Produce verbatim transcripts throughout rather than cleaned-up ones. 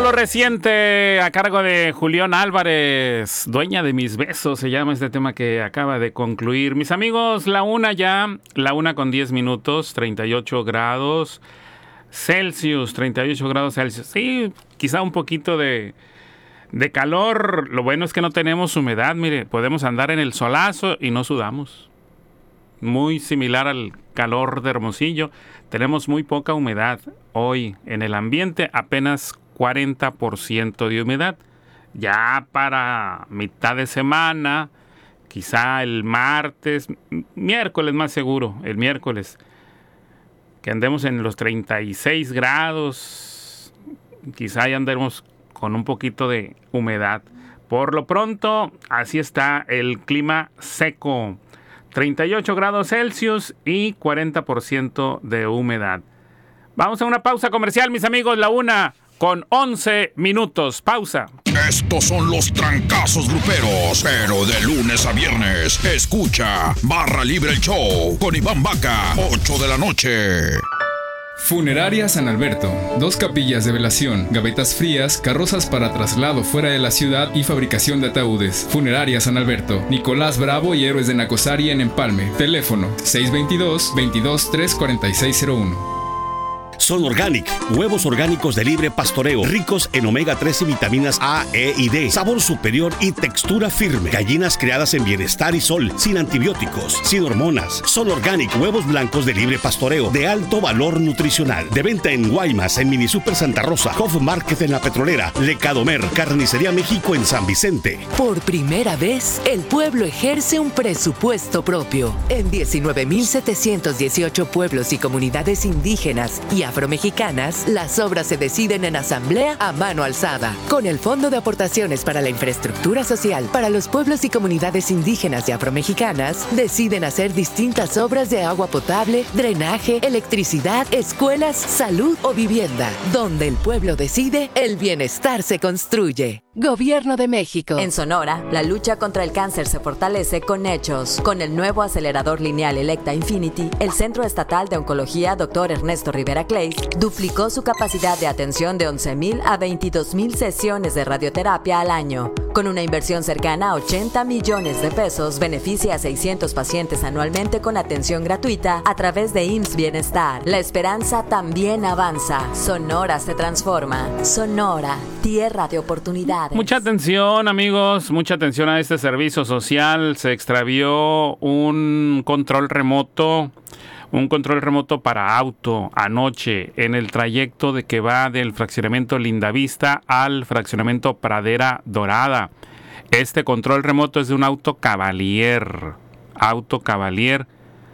lo reciente a cargo de Julián Álvarez, Dueña de mis besos, se llama este tema que acaba de concluir. Mis amigos, la una ya, la una con diez minutos, treinta y ocho grados Celsius, treinta y ocho grados Celsius. Sí, quizá un poquito de, de calor. Lo bueno es que no tenemos humedad, mire, podemos andar en el solazo y no sudamos. Muy similar al calor de Hermosillo. Tenemos muy poca humedad hoy en el ambiente, apenas cuarenta por ciento de humedad. Ya para mitad de semana, quizá el martes, miércoles más seguro, el miércoles, que andemos en los treinta y seis grados, quizá ya andemos con un poquito de humedad. Por lo pronto, así está el clima seco. treinta y ocho grados Celsius y cuarenta por ciento de humedad. Vamos a una pausa comercial, mis amigos, la una con once minutos. Pausa. Estos son los trancazos gruperos, pero de lunes a viernes, escucha Barra Libre el Show con Iván Vaca, ocho de la noche. Funeraria San Alberto. Dos capillas de velación, gavetas frías, carrozas para traslado fuera de la ciudad y fabricación de ataúdes. Funeraria San Alberto. Nicolás Bravo y Héroes de Nacosari en Empalme. Teléfono seis veintidós, veintidós, tres cuarenta y seis cero uno. Son Organic, huevos orgánicos de libre pastoreo, ricos en omega tres y vitaminas A, E y D, sabor superior y textura firme. Gallinas criadas en bienestar y sol, sin antibióticos, sin hormonas. Son Organic, huevos blancos de libre pastoreo, de alto valor nutricional. De venta en Guaymas, en Mini Super Santa Rosa, Hof Market en La Petrolera, Lecadomer, Carnicería México en San Vicente. Por primera vez, el pueblo ejerce un presupuesto propio. En diecinueve mil setecientos dieciocho pueblos y comunidades indígenas y afromexicanas, las obras se deciden en asamblea a mano alzada. Con el Fondo de Aportaciones para la Infraestructura Social para los pueblos y comunidades indígenas y afromexicanas, deciden hacer distintas obras de agua potable, drenaje, electricidad, escuelas, salud o vivienda. Donde el pueblo decide, el bienestar se construye. Gobierno de México. En Sonora, la lucha contra el cáncer se fortalece con hechos. Con el nuevo acelerador lineal Electa Infinity, el Centro Estatal de Oncología doctor Ernesto Rivera Clays duplicó su capacidad de atención de once mil a veintidós mil sesiones de radioterapia al año. Con una inversión cercana a ochenta millones de pesos, beneficia a seiscientos pacientes anualmente con atención gratuita a través de I M S S Bienestar. La esperanza también avanza. Sonora se transforma. Sonora, tierra de oportunidades. Mucha atención, amigos, mucha atención a este servicio social. Se extravió un control remoto, un control remoto para auto anoche en el trayecto de que va del fraccionamiento Lindavista al fraccionamiento Pradera Dorada. Este control remoto es de un auto Cavalier, auto Cavalier.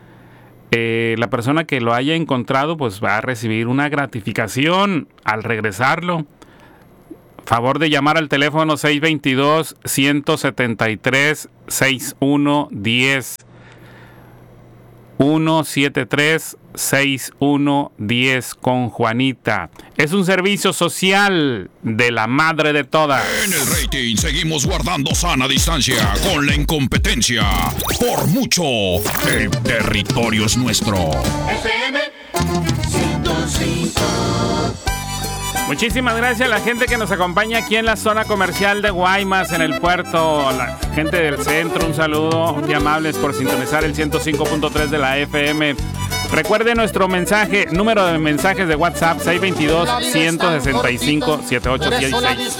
Eh, la persona que lo haya encontrado pues va a recibir una gratificación al regresarlo. Favor de llamar al teléfono seis veintidós, ciento setenta y tres, sesenta y uno diez. uno siete tres, seis uno diez con Juanita. Es un servicio social de la madre de todas. En el rating seguimos guardando sana distancia con la incompetencia. Por mucho, el territorio es nuestro. F M ciento cinco. Muchísimas gracias a la gente que nos acompaña aquí en la zona comercial de Guaymas, en el puerto, la gente del centro, un saludo, muy amables por sintonizar el ciento cinco punto tres de la F M. Recuerde nuestro mensaje, número de mensajes de WhatsApp seis veintidós, ciento sesenta y cinco, setenta y ocho dieciséis.